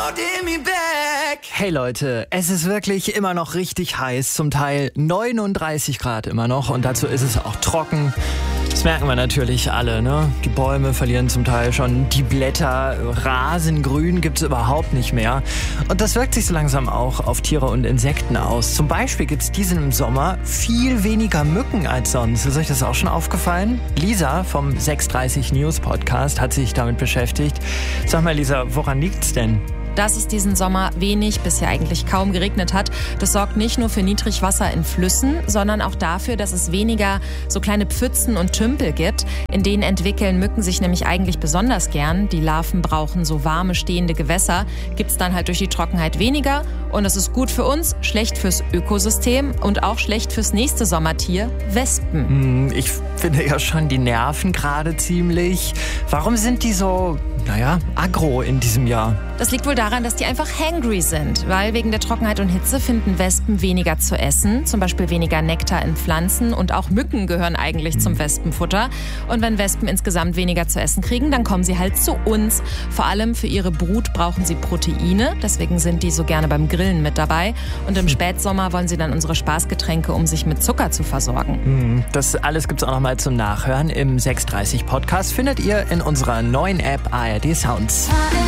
Hey Leute, es ist wirklich immer noch richtig heiß, zum Teil 39 Grad immer noch und dazu ist es auch trocken. Das merken wir natürlich alle, ne? Die Bäume verlieren zum Teil schon die Blätter, Rasengrün gibt's überhaupt nicht mehr. Und das wirkt sich so langsam auch auf Tiere und Insekten aus. Zum Beispiel gibt's diesen Sommer viel weniger Mücken als sonst. Ist euch das auch schon aufgefallen? Lisa vom 630 News Podcast hat sich damit beschäftigt. Sag mal Lisa, woran liegt's denn? Dass es diesen Sommer wenig bis ja eigentlich kaum geregnet hat, das sorgt nicht nur für Niedrigwasser in Flüssen, sondern auch dafür, dass es weniger so kleine Pfützen und Tümpel gibt. In denen entwickeln Mücken sich nämlich eigentlich besonders gern. Die Larven brauchen so warme, stehende Gewässer. Gibt's dann halt durch die Trockenheit weniger. Und das ist gut für uns, schlecht fürs Ökosystem und auch schlecht fürs nächste Sommertier, Wespen. Ich finde ja schon, die nerven gerade ziemlich. Warum sind die so, aggro in diesem Jahr? Das liegt wohl daran, dass die einfach hangry sind, weil wegen der Trockenheit und Hitze finden Wespen weniger zu essen, zum Beispiel weniger Nektar in Pflanzen und auch Mücken gehören eigentlich zum Wespenfutter. Und wenn Wespen insgesamt weniger zu essen kriegen, dann kommen sie halt zu uns. Vor allem für ihre Brut brauchen sie Proteine, deswegen sind die so gerne beim Grillen mit dabei. Und im Spätsommer wollen sie dann unsere Spaßgetränke, um sich mit Zucker zu versorgen. Das alles gibt's auch nochmal zum Nachhören im 630 Podcast. Findet ihr in unserer neuen App ARD Sounds.